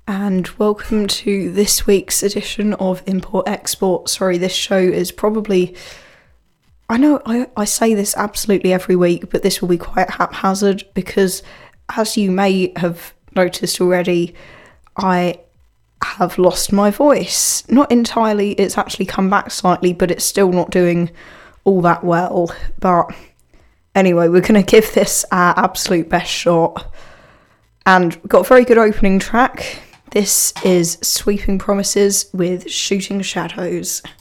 and welcome to this week's edition of Import Export. Sorry, this show is probably... I know I say this absolutely every week, but this will be quite haphazard because, as you may have noticed already, I have lost my voice. Not entirely, it's actually come back slightly, but it's still not doing all that well. But anyway, we're going to give this our absolute best shot. And we've got a very good opening track. This is Sweeping Promises with Shooting Shadows.